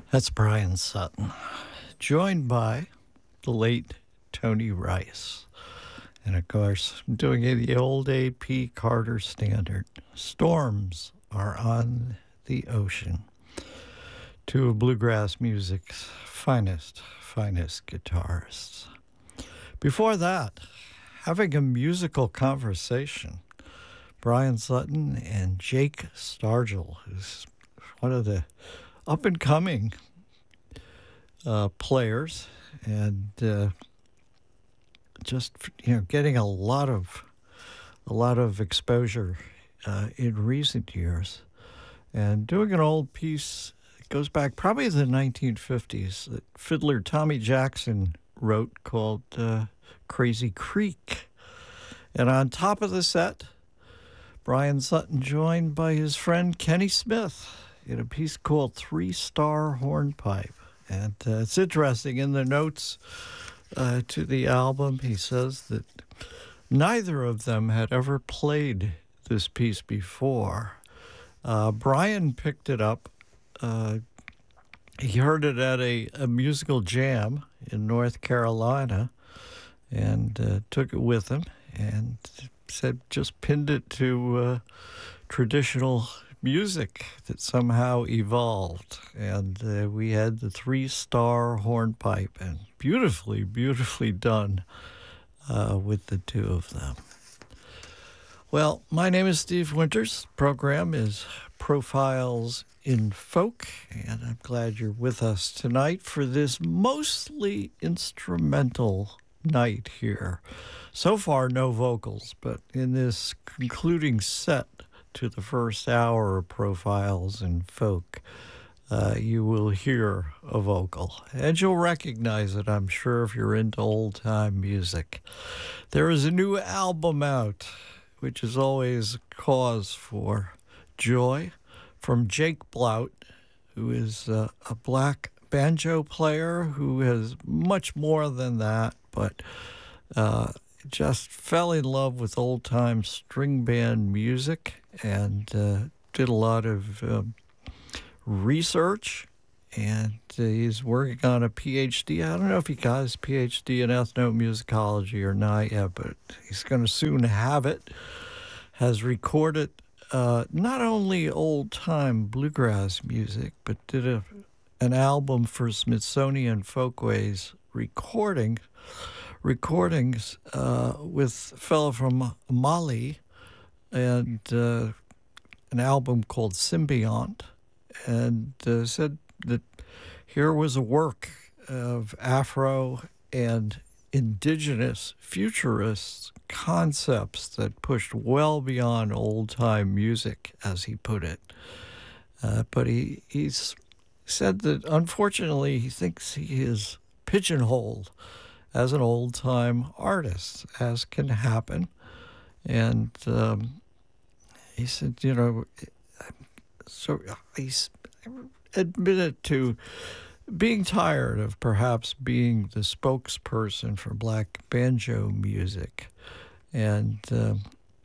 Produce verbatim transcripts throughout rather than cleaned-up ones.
That's Brian Sutton, joined by the late Tony Rice. And of course, doing the old A P Carter standard. Storms are on the ocean. Two of bluegrass music's finest, finest guitarists. Before that, having a musical conversation, Brian Sutton and Jake Stargell, who's one of the up-and-coming uh, players, and uh, just you know getting a lot of a lot of exposure uh, in recent years, and doing an old piece that goes back probably to the nineteen fifties that fiddler Tommy Jackson wrote called uh, "Crazy Creek," and on top of the set, Brian Sutton joined by his friend Kenny Smith in a piece called Three Star Hornpipe. And uh, it's interesting, in the notes uh, to the album, he says that neither of them had ever played this piece before. Uh, Brian picked it up. Uh, he heard it at a, a musical jam in North Carolina and uh, took it with him and said just pinned it to uh, traditional music that somehow evolved, and uh, we had the three-star hornpipe, and beautifully, beautifully done uh, with the two of them. Well, my name is Steve Winters. The program is Profiles in Folk, and I'm glad you're with us tonight for this mostly instrumental night here. So far, no vocals, but in this concluding set to the first hour of Profiles in Folk, uh, you will hear a vocal. And you'll recognize it, I'm sure, if you're into old-time music. There is a new album out, which is always cause for joy, from Jake Blout, who is uh, a black banjo player who has much more than that, but uh, just fell in love with old-time string band music and uh, did a lot of um, research, and uh, he's working on a P H D. I don't know if he got his P H D in ethnomusicology or not yet, but he's going to soon have it. Has recorded uh, not only old-time bluegrass music, but did a, an album for Smithsonian Folkways recording, recordings uh, with a fellow from Mali, and uh, an album called Symbiont, and uh, said that here was a work of Afro and indigenous futurist concepts that pushed well beyond old-time music, as he put it. Uh, but he he's said that, unfortunately, he thinks he is pigeonholed as an old-time artist, as can happen. And um, he said, you know, so he's admitted to being tired of perhaps being the spokesperson for black banjo music, and um,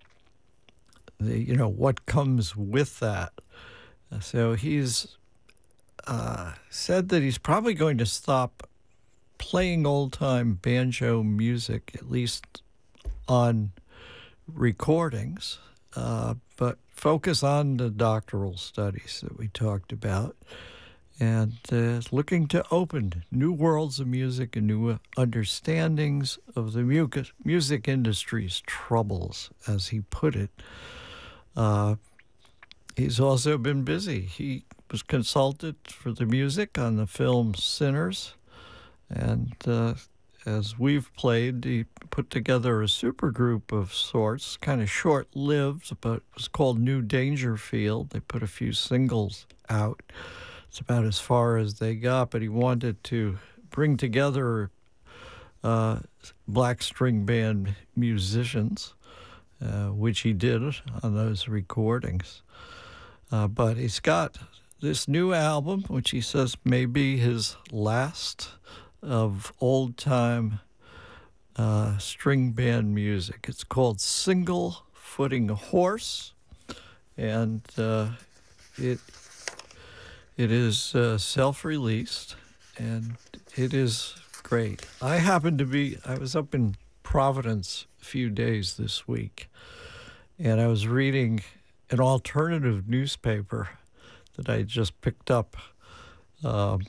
the you know what comes with that. So he's uh, said that he's probably going to stop playing old-time banjo music, at least on recordings, uh, but focus on the doctoral studies that we talked about, and uh, looking to open new worlds of music and new understandings of the mu- music industry's troubles, as he put it. Uh, he's also been busy. He was consulted for the music on the film Sinners, and uh, as we've played, he put together a supergroup of sorts, kind of short-lived, but it was called New Dangerfield. They put a few singles out. It's about as far as they got, but he wanted to bring together uh, black string band musicians, uh, which he did on those recordings. Uh, but he's got this new album, which he says may be his last of old-time uh, string band music. It's called Single Footing Horse, and uh, it It is uh, self-released, and it is great. I happened to be, I was up in Providence a few days this week, and I was reading an alternative newspaper that I just picked up. Um,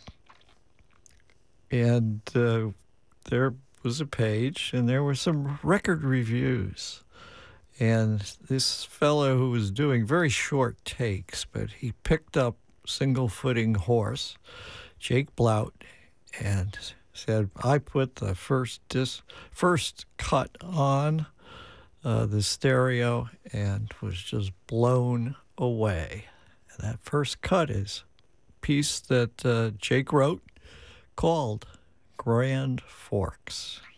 and uh, there was a page, and there were some record reviews. And this fellow who was doing very short takes, but he picked up Single Footing Horse, Jake Blount, and said, I put the first dis- first cut on uh, the stereo and was just blown away. And that first cut is a piece that uh, Jake wrote called Grand Forks.